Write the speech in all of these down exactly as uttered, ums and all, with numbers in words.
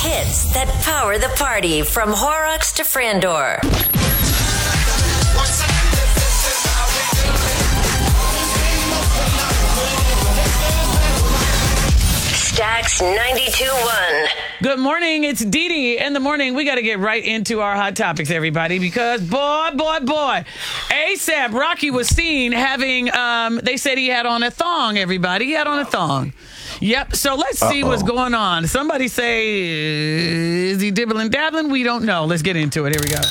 hits that power the party from Horrocks to Frandor. Stax ninety-two point one. Good morning. It's Dee Dee in the morning. We got to get right into our hot topics, everybody, because boy, boy, boy, ASAP Rocky was seen having, um, they said he had on a thong, everybody. He had on a thong. Yep. So let's see Uh-oh. what's going on. Somebody say, is he dibbling dabbling? We don't know. Let's get into it. Here we go.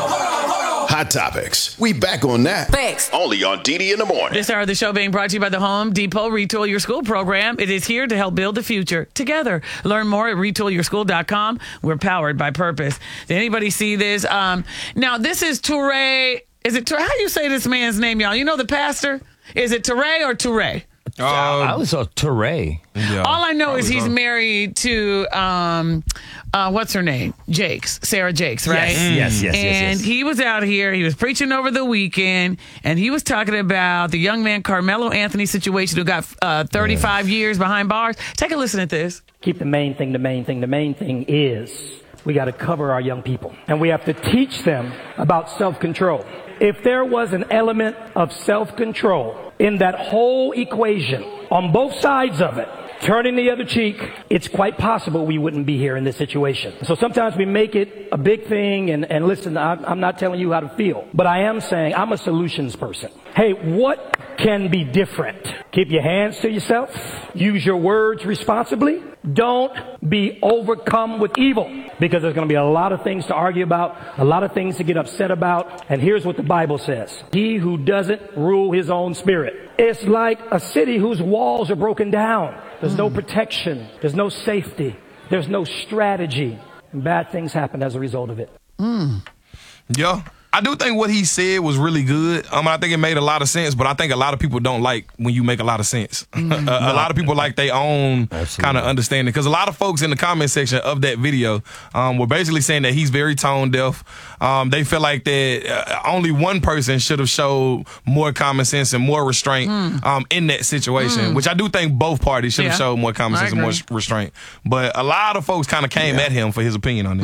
Hot Topics. We back on that. Thanks. Only on D D in the morning. This hour of the show being brought to you by the Home Depot Retool Your School program. It is here to help build the future together. Learn more at retool your school dot com. We're powered by purpose. Did anybody see this? Um, now, this is Touré. Is it Touré? How do you say this man's name, y'all? You know the pastor? Is it Touré or Touré? Um, I was a Touré. Yeah, All I know is he's on. married to, um, uh, what's her name? Jakes. Sarah Jakes, right? Yes, mm. yes, yes, And yes, yes. he was out here. He was preaching over the weekend, and he was talking about the young man Carmelo Anthony situation who got uh, thirty-five yeah. years behind bars. Take a listen at this. Keep the main thing, the main thing. The main thing is we got to cover our young people, and we have to teach them about self-control. If there was an element of self-control in that whole equation, on both sides of it, turning the other cheek, it's quite possible we wouldn't be here in this situation. So sometimes we make it a big thing, and, and listen, I'm, I'm not telling you how to feel, but I am saying I'm a solutions person. Hey, what can be different? Keep your hands to yourself. Use your words responsibly. Don't be overcome with evil, because there's going to be a lot of things to argue about, a lot of things to get upset about. And here's what the Bible says. He who doesn't rule his own spirit. It's like a city whose walls are broken down. There's mm. no protection. There's no safety. There's no strategy. And bad things happen as a result of it. Mm. Yeah. I do think what he said was really good. Um, I think it made a lot of sense, but I think a lot of people don't like when you make a lot of sense. Mm, a, a lot of people like their own kind of understanding, because a lot of folks in the comment section of that video um, were basically saying that he's very tone deaf. Um, they feel like that uh, only one person should have showed more common sense and more restraint mm. um, in that situation, mm. which I do think both parties should have yeah. showed more common sense and more restraint. But a lot of folks kind of came yeah. at him for his opinion on it.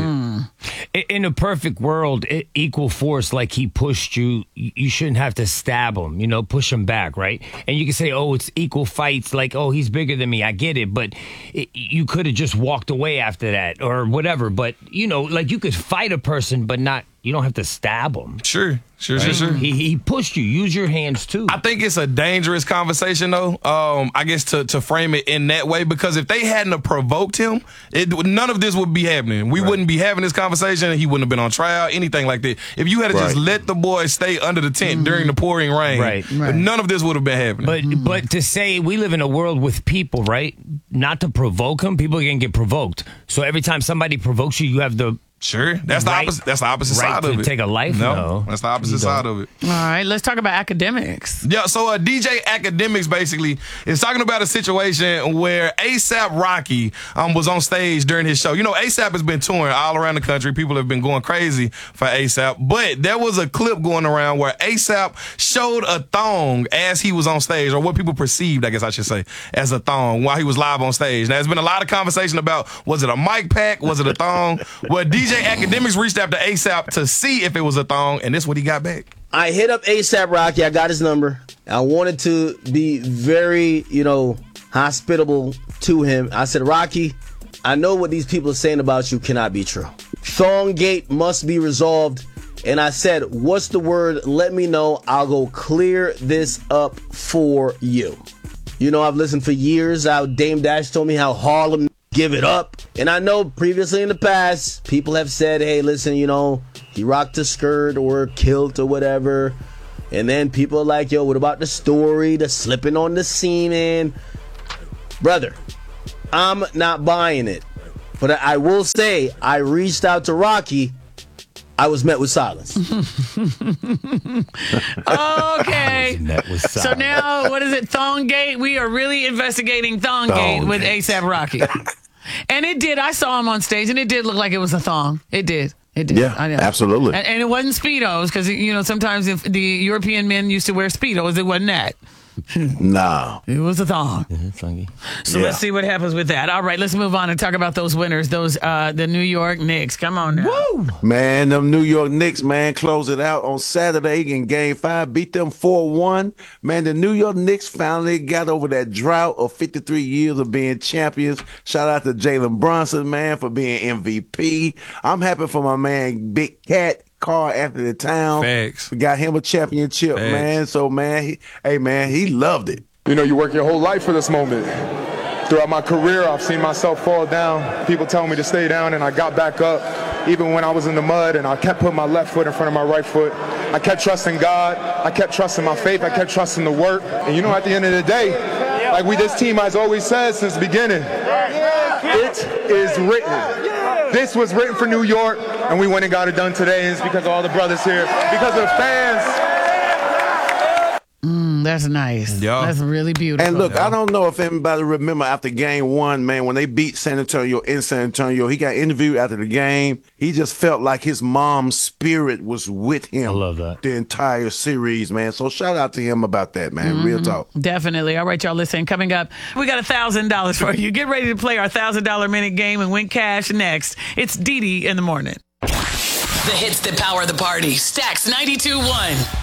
Mm. In a perfect world, equal force, like he pushed you, you shouldn't have to stab him, you know, push him back, right? And you can say, oh, it's equal fights, like, oh, he's bigger than me. I get it, but it, you could have just walked away after that or whatever. But, you know, like you could fight a person, but not, you don't have to stab him. Sure, sure, right? sure, sure. He, he pushed you. Use your hands, too. I think it's a dangerous conversation, though, um, I guess, to, to frame it in that way, because if they hadn't have provoked him, it, none of this would be happening. We right. wouldn't be having this conversation. He wouldn't have been on trial, anything like that. If you had to right. just let the boy stay under the tent mm-hmm. during the pouring rain, right. Right. none of this would have been happening. But mm-hmm. but to say we live in a world with people, right, not to provoke them, people can get provoked. So every time somebody provokes you, you have the Sure, that's the right, opposite. That's the opposite right side of to it. Take a life, no, no, that's the opposite side of it. All right, let's talk about academics. Yeah, so uh, D J Academics basically is talking about a situation where ASAP Rocky um, was on stage during his show. You know, ASAP has been touring all around the country. People have been going crazy for ASAP, but there was a clip going around where ASAP showed a thong as he was on stage, or what people perceived, I guess I should say, as a thong while he was live on stage. Now, there's been a lot of conversation about, was it a mic pack? Was it a thong? Well, D J Academics reached out to ASAP to see if it was a thong, and this is what he got back. I hit up ASAP Rocky. I got his number. I wanted to be very, you know, hospitable to him. I said, Rocky, I know what these people are saying about you cannot be true. Thonggate must be resolved. And I said, what's the word? Let me know. I'll go clear this up for you. You know, I've listened for years how Dame Dash told me how Harlem give it up. And I know previously in the past, people have said, hey, listen, you know, he rocked a skirt or a kilt or whatever. And then people are like, yo, what about the story, the slipping on the semen? Brother, I'm not buying it. But I will say, I reached out to Rocky. I was met with silence. Okay. Met with silence. So now, what is it, Thonggate? We are really investigating Thonggate Thong with gate. ASAP Rocky. And it did. I saw him on stage, and it did look like it was a thong. It did. It did. Yeah, I know. absolutely. And, and it wasn't Speedos, because, you know, sometimes if the European men used to wear Speedos, it wasn't that. Nah. It was a thong. Funky. So Yeah. let's see what happens with that. All right, let's move on and talk about those winners, those uh, the New York Knicks. Come on now. Woo! Man, them New York Knicks, man, closed it out on Saturday in game five, beat them four one. Man, the New York Knicks finally got over that drought of fifty-three years of being champions. Shout out to Jalen Brunson, man, for being M V P. I'm happy for my man, Big Cat. Carl Anthony Towns. Facts. We got him a championship, Facts. man. So, man, he, hey, man, he loved it. You know, you work your whole life for this moment. Throughout my career, I've seen myself fall down. People tell me to stay down, and I got back up, even when I was in the mud, and I kept putting my left foot in front of my right foot. I kept trusting God. I kept trusting my faith. I kept trusting the work. And you know, at the end of the day, like we, this team has always said since the beginning, it is written. This was written for New York, and we went and got it done today, and it's because of all the brothers here, because of the fans. Mm, that's nice. Yeah. That's really beautiful. And look, I don't know if anybody remember after game one, man, when they beat San Antonio in San Antonio, he got interviewed after the game. He just felt like his mom's spirit was with him. I love that. The entire series, man. So shout out to him about that, man. Real talk. Definitely. All right, y'all listen. Coming up, we got a thousand dollars for you. Get ready to play our thousand dollar minute game and win cash next. It's Dee Dee in the morning. The hits that power the party. Stacks ninety-two point one.